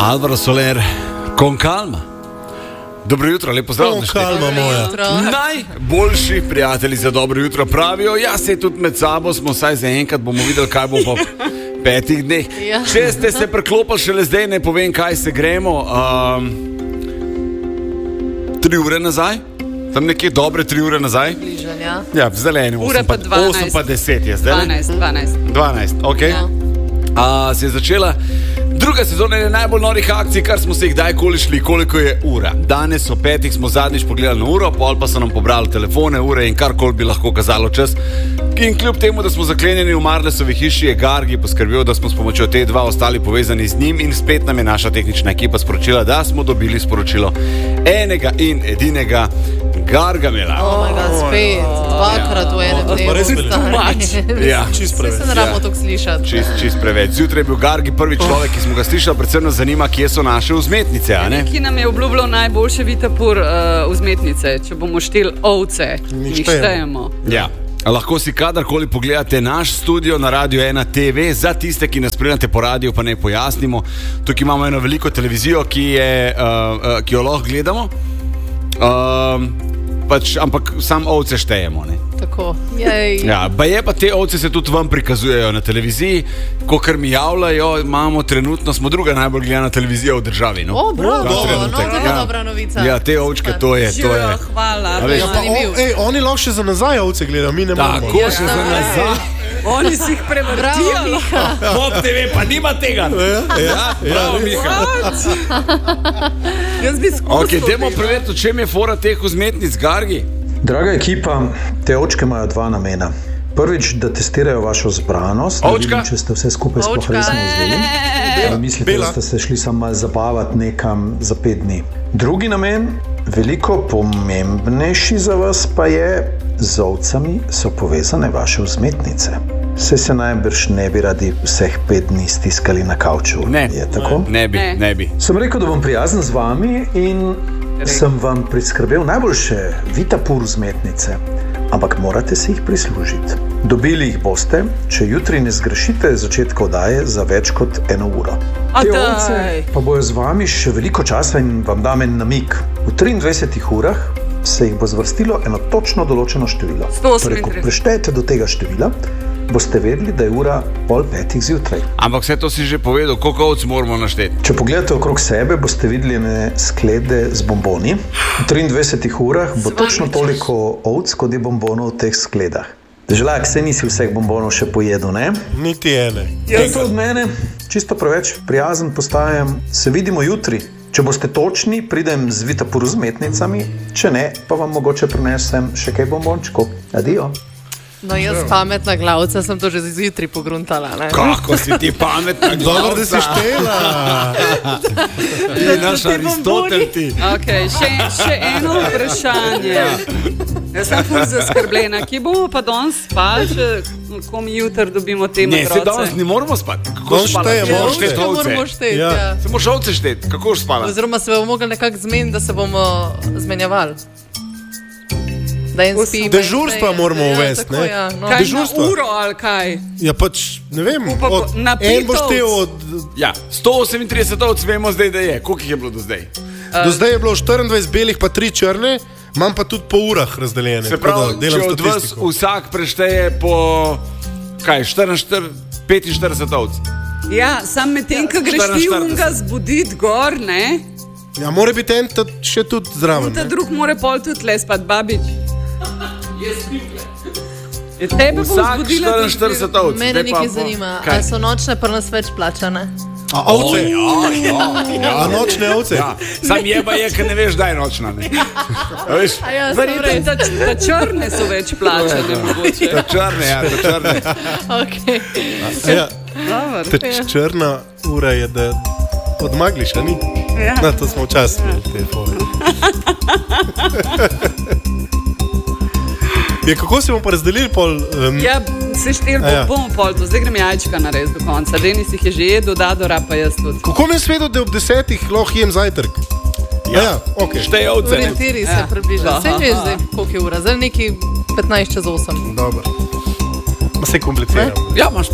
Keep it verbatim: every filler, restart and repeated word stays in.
Alvaro Soler, con calma. Dobro jutro, lepo zdrav. Con calma moja. Najboljši prijatelji za dobro jutro pravijo, ja, se tudi med sabo smo, saj za enkrat bomo videli, kaj bo po petih dneh. Ja. Če ste se preklopili šele zdaj, ne povem, kaj se gremo. Um, tri ure nazaj, tam nekje dobre tri ure nazaj. Bližan, ja. Ja, v zeleni, Ure pa dvanajst. osem pa deset je zdaj. dvanajst, dvanajst. dvanajst, ok. Ja. A, se je začela druga sezona ene najbolj norih akcij, kar smo se jih kdajkoli šli, koliko je ura. Danes o petih smo zadnjič pogledali na uro, pol pa so nam pobrali telefone, ure in karkoli bi lahko kazalo čas. In kljub temu, da smo zaklenjeni v Marlesovi hiši, je Gargi poskrbel, da smo s pomočjo te dva ostali povezani z njim in spet nam je naša tehnična ekipa sporočila, da smo dobili sporočilo enega in edinega Gargamela. Oh my god, spet, dvakrat v enem pa res dnevu. Ja. Čist Vse preveč. se ne rabimo toliko slišati. Čist, čist preveč. Zjutraj je bil Gargi prvi človek, ki smo ga slišali, predvsem nas zanima, kje so naše vzmetnice, a ne? Ki nam je obljubljal najboljše vitapur uh, vzmetnice, če bomo šteli ovce, Jih jih štejemo. štejemo. Ja. Lahko si kadarkoli pogledate naš studio na Radio ena te ve. Za tiste, ki nas spremljate po radiju, pa ne pojasnimo. Tukaj imamo eno veliko televizijo, ki, je, uh, uh, ki jo lahko gledamo. Uh, pač, ampak sam ovce štejemo, ne? Tako, jej. Ja, pa je pa te ovce se tudi vam prikazujejo na televiziji. Kakor mi javljajo, imamo trenutno, smo druga najbolj gledana televizija v državi. No? O, bravo, Ta no, trenutek. to je Ja. dobra novica. Ja, te ovčke, to je, to je. Živijo, hvala. A veš, Ja, pa o, ej, oni lahko še za nazaj ovce gledajo, mi ne moramo. Tako še za nazaj. Oni si jih Bravo, prevrtijo. Miha. Pop te ve, pa nima tega. Ja, bravo, Miha. Jaz bi skusil. Ok, dajmo preveriti, v čem je fora teh vzmetnic, Gargi. Draga ekipa, te očke imajo dva namena. Prvič, da testirajo vašo zbranost, da Ovčka. vidim, če ste vse skupaj sploh Ovčka. resno vzeli. Ali mislite, Bela. da ste se šli samo malo zabavati nekam za pet dni. Drugi namen, veliko pomembnejši za vas pa je, z ovcami so povezane vaše vzmetnice. Saj se najbrž ne bi radi vseh pet dni stiskali na kavču. Ne. Je tako? Ne bi, Ne. ne bi. Sem rekel, da bom prijazen z vami in sem vam priskrbel najboljše vitapur vzmetnice, ampak morate si jih prislužiti. Dobili jih boste, če jutri ne zgrešite začetka oddaje za več kot eno uro. A Te daj. ovce pa bojo z vami še veliko časa in vam dam en namig. V triindvajsetih urah se jih bo zvrstilo eno točno določeno število. sto Torej, ko osemintrideset. preštejete do tega števila, boste vedeli, da je ura pol petih zjutraj. Ampak vse to si že povedal, koliko ovc moramo našteti. Če pogledate okrog sebe, boste videli ene sklede z bomboni. V triindvajsetih urah bo točno toliko ovc, kot je bombonov v teh skledah. Želak, se nisi vseh bombonov še pojedel, ne? Niti ene. To je to od mene, čisto preveč prijazen postajam. Se vidimo jutri. Če boste točni, pridem z vitapur vzmetnicami, če ne, pa vam mogoče prinesem še kaj bombončkov. Adijo. No, jaz pametna glavca sem to že zjutraj pogruntala, ne? Kako si ti pametna, Dobro, da si štela. Ti naš Aristotel ti. Okay, še, še eno vprašanje. Jaz sem ful zaskrbljena. Kje bomo pa danes spali, če ko mi jutri dobimo te Ne, se danes matroce? ne moramo spati. Kako Danes spala? štejemo Če moraš ovce. šteti Ovce ovce. moramo šteti, Ja. ja. Se moraš ovce šteti. Kako boš spala? Oziroma se bomo mogli nekako zmeniti, da se bomo zmenjevali. Da en spi. Dežurstva en šteje. moramo Ja, uvesti, tako, ne? ja, no. Kaj na Dežurstvo. uro ali kaj? Ja, pač, ne vem, Pa po- od, na en boš pet štel ovc. od... Ja, sto osemintrideset ovc vemo zdaj, da je. Koliko jih je bilo do zdaj? Do zdaj je bilo štiriindvajset belih, pa tri črne, imam pa tudi po urah razdeljene. Se tako da pravi, delam če od vas statistiko. vsak prešteje po kaj, štiriinštirideset, petinštirideset ovc. Ja, sam medtem, ko greš ti štiriinštirideset. unga zbuditi gor, ne? Ja, mora biti en ta še tudi zraven. Ta ne. drug more pol tudi le spat, babič. Je tebe bo Vsak zbudila štiriinštirideset ovc. Mene Zdaj pa nekaj bo- zanima, Kaj? ali so nočne pri nas več plačane? A ovce? Ja, A nočne ovce? ja. Sam jeba je, ker ne veš, da je nočna. Ne? A veš? A ja, sem Verjetno, res. da, da črne so več plačane, mogoče. Ta črne, ja, ta črne. Okay. Ja, Dobro. ta črna ura je, da odmagliš, a ni? Ja. Na to smo včasih imeli te fore. Ja, kako se bomo pa razdelili pol? Um, Ja, se štir A ja. bomo pol to. Zdaj grem jajčka narediti do konca. Denis jih je že jedel, Dadora pa jaz tudi. Kako mi je sveto, da ob desetih lahko jem zajtrk? Ja, ja, ok. Šteje ovce. ne? Orientiri se Ja. približno. Aha, Vse veš aha. zdaj, koliko je ura. Zdaj neki petnajst čez osem. Dobro. Ma se kompliciramo. Ja, imaš